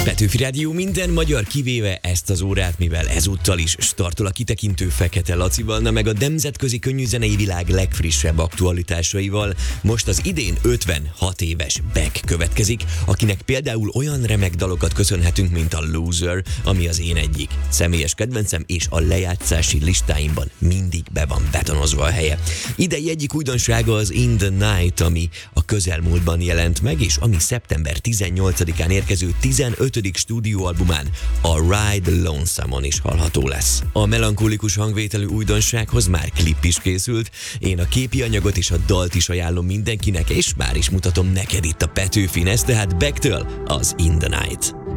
Petőfi Rádió minden magyar kivéve ezt az órát, mivel ezúttal is startol a kitekintő Fekete Lacival, na meg a nemzetközi könnyűzenei világ legfrissebb aktualitásaival. Most az idén 56 éves Beck következik, akinek például olyan remek dalokat köszönhetünk, mint a Loser, ami az én egyik személyes kedvencem, és a lejátszási listáimban mindig be van betonozva a helye. Idei egyik újdonsága az In the Night, ami a közelmúltban jelent meg, és ami szeptember 18-án érkező 15. stúdióalbumán, a Ride Lonesome-on is hallható lesz. A melankolikus hangvételű újdonsághoz már klip is készült, én a képi anyagot és a dalt is ajánlom mindenkinek, és már is mutatom neked itt a Petőfin, ez tehát Becktől az In the Night.